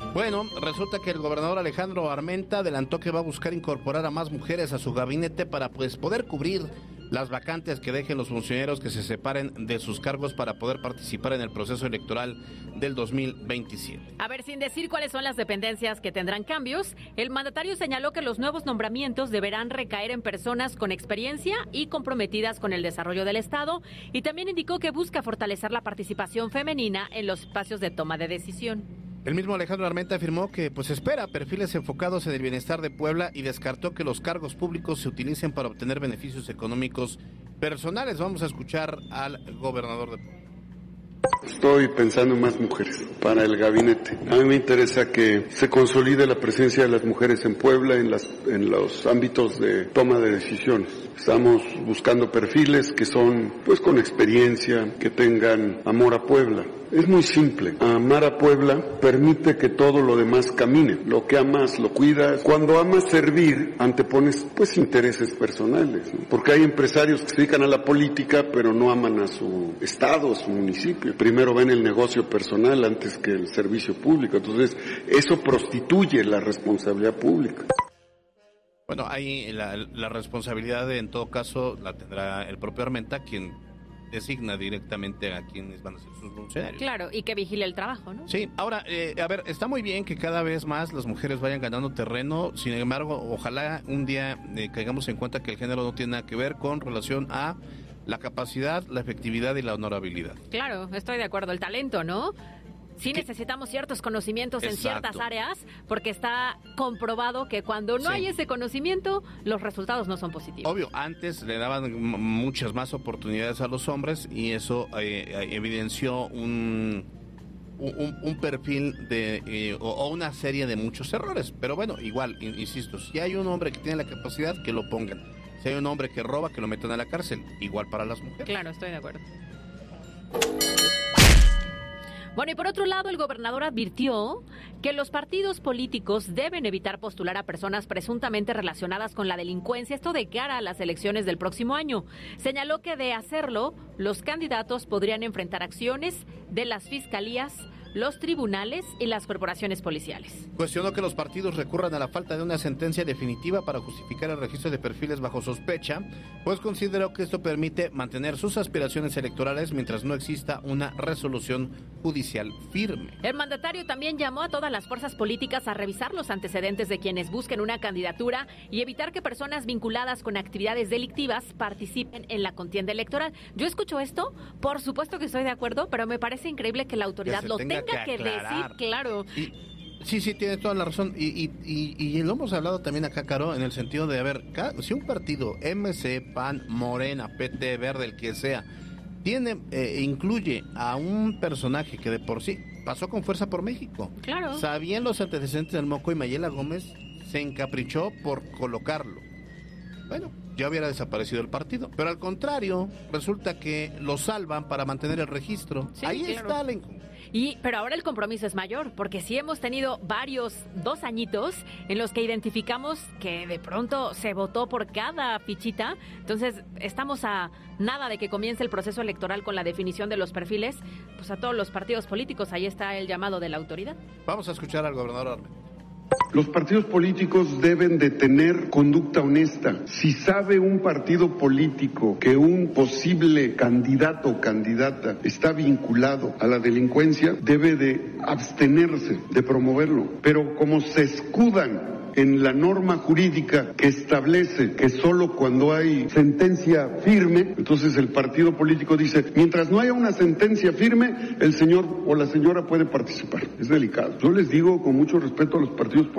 Bueno, resulta que el gobernador Alejandro Armenta adelantó que va a buscar incorporar a más mujeres a su gabinete para poder cubrir las vacantes que dejen los funcionarios que se separen de sus cargos para poder participar en el proceso electoral del 2027. A ver, sin decir cuáles son las dependencias que tendrán cambios, el mandatario señaló que los nuevos nombramientos deberán recaer en personas con experiencia y comprometidas con el desarrollo del Estado, y también indicó que busca fortalecer la participación femenina en los espacios de toma de decisión. El mismo Alejandro Armenta afirmó que espera perfiles enfocados en el bienestar de Puebla y descartó que los cargos públicos se utilicen para obtener beneficios económicos personales. Vamos a escuchar al gobernador de Puebla. Estoy pensando en más mujeres para el gabinete. A mí me interesa que se consolide la presencia de las mujeres en Puebla en los ámbitos de toma de decisiones. Estamos buscando perfiles que son con experiencia, que tengan amor a Puebla. Es muy simple. Amar a Puebla permite que todo lo demás camine. Lo que amas, lo cuidas. Cuando amas servir, antepones intereses personales, ¿no? Porque hay empresarios que se dedican a la política, pero no aman a su estado, a su municipio. Primero ven el negocio personal antes que el servicio público. Entonces, eso prostituye la responsabilidad pública. Bueno, ahí la responsabilidad en todo caso la tendrá el propio Armenta, quien designa directamente a quienes van a ser sus funcionarios. Claro, y que vigile el trabajo, ¿no? Sí, ahora, a ver, está muy bien que cada vez más las mujeres vayan ganando terreno, sin embargo, ojalá un día caigamos en cuenta que el género no tiene nada que ver con relación a la capacidad, la efectividad y la honorabilidad. Claro, estoy de acuerdo, el talento, ¿no? Sí necesitamos ciertos conocimientos en ciertas áreas, porque está comprobado que cuando no hay ese conocimiento, los resultados no son positivos. Obvio, antes le daban muchas más oportunidades a los hombres y eso evidenció un perfil o una serie de muchos errores. Pero bueno, igual, insisto, si hay un hombre que tiene la capacidad, que lo pongan. Si hay un hombre que roba, que lo metan a la cárcel. Igual para las mujeres. Claro, estoy de acuerdo. Bueno, y por otro lado, el gobernador advirtió que los partidos políticos deben evitar postular a personas presuntamente relacionadas con la delincuencia, esto de cara a las elecciones del próximo año. Señaló que de hacerlo, los candidatos podrían enfrentar acciones de las fiscalías, los tribunales y las corporaciones policiales. Cuestionó que los partidos recurran a la falta de una sentencia definitiva para justificar el registro de perfiles bajo sospecha, pues consideró que esto permite mantener sus aspiraciones electorales mientras no exista una resolución judicial firme. El mandatario también llamó a todas las fuerzas políticas a revisar los antecedentes de quienes busquen una candidatura y evitar que personas vinculadas con actividades delictivas participen en la contienda electoral. Yo escucho esto, por supuesto que estoy de acuerdo, pero me parece increíble que la autoridad lo tenga que decir, claro. Sí, tienes toda la razón. Y lo hemos hablado también acá, Caro, en el sentido de, a ver, si un partido, MC, PAN, Morena, PT, Verde, el que sea, incluye a un personaje que de por sí pasó con Fuerza por México. Claro. Sabían los antecedentes del Moco y Mayela Gómez se encaprichó por colocarlo. Bueno, ya hubiera desaparecido el partido. Pero al contrario, resulta que lo salvan para mantener el registro. Sí, ahí claro. está la... Pero ahora el compromiso es mayor, porque sí hemos tenido 2 añitos en los que identificamos que de pronto se votó por cada fichita. Entonces, estamos a nada de que comience el proceso electoral con la definición de los perfiles. Pues a todos los partidos políticos, ahí está el llamado de la autoridad. Vamos a escuchar al gobernador Armenta. Los partidos políticos deben de tener conducta honesta. Si sabe un partido político que un posible candidato o candidata está vinculado a la delincuencia, debe de abstenerse de promoverlo. Pero como se escudan en la norma jurídica que establece que solo cuando hay sentencia firme, entonces el partido político dice, mientras no haya una sentencia firme, el señor o la señora puede participar. Es delicado. Yo les digo con mucho respeto a los partidos políticos,